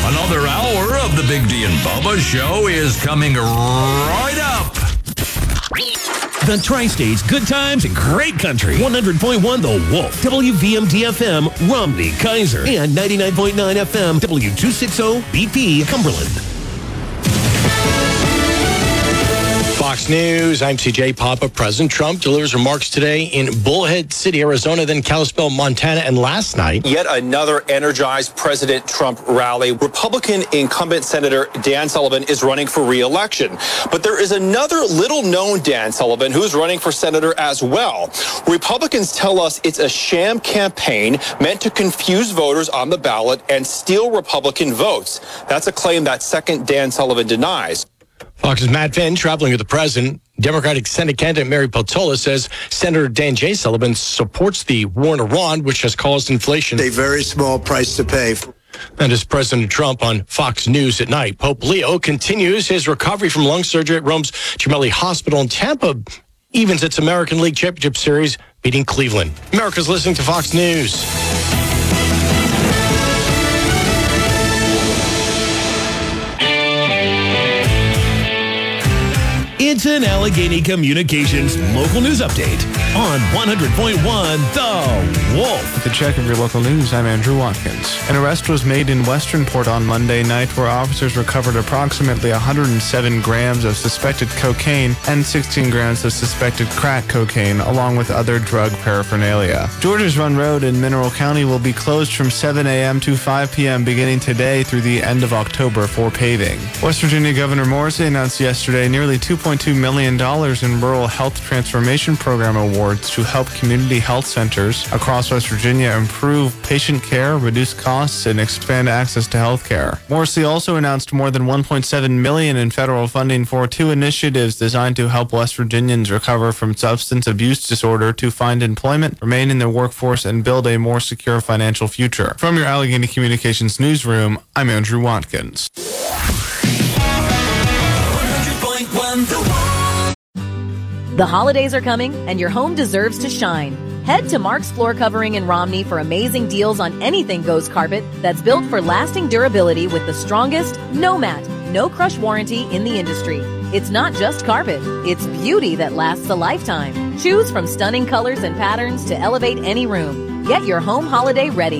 Another hour of the Big D and Bubba Show is coming right up. The Tri-States, good times and great country. 100.1 The Wolf, WVMD-FM, Romney, Kaiser, and 99.9 FM, W260, BP, Cumberland. Fox News, I'm CJ Papa. President Trump delivers remarks today in Bullhead City, Arizona, then Kalispell, Montana, and last night. Yet another energized President Trump rally. Republican incumbent Senator Dan Sullivan is running for re-election. But there is another little-known Dan Sullivan who's running for senator as well. Republicans tell us it's a sham campaign meant to confuse voters on the ballot and steal Republican votes. That's a claim that second Dan Sullivan denies. Fox's Matt Finn traveling with the president. Democratic Senate candidate Mary Peltola says Senator Dan J. Sullivan supports the war in Iran, which has caused inflation. A very small price to pay. And as President Trump on Fox News at night, Pope Leo continues his recovery from lung surgery at Rome's Gemelli Hospital in Tampa, evens its American League Championship Series, beating Cleveland. America's listening to Fox News. It's an Allegheny Communications local news update on 100.1 The Wolf. With the check of your local news, I'm Andrew Watkins. An arrest was made in Westernport on Monday night where officers recovered approximately 107 grams of suspected cocaine and 16 grams of suspected crack cocaine, along with other drug paraphernalia. Georges Run Road in Mineral County will be closed from 7 a.m. to 5 p.m. beginning today through the end of October for paving. West Virginia Governor Morrisey announced yesterday nearly $2.2 million in Rural Health Transformation Program awards to help community health centers across West Virginia improve patient care, reduce costs, and expand access to health care. Morrisey also announced more than $1.7 million in federal funding for two initiatives designed to help West Virginians recover from substance abuse disorder to find employment, remain in the workforce, and build a more secure financial future. From your Allegheny Communications newsroom, I'm Andrew Watkins. The holidays are coming, and your home deserves to shine. Head to Mark's Floor Covering in Romney for amazing deals on anything Goes carpet that's built for lasting durability with the strongest, no mat, no crush warranty in the industry. It's not just carpet, it's beauty that lasts a lifetime. Choose from stunning colors and patterns to elevate any room. Get your home holiday ready.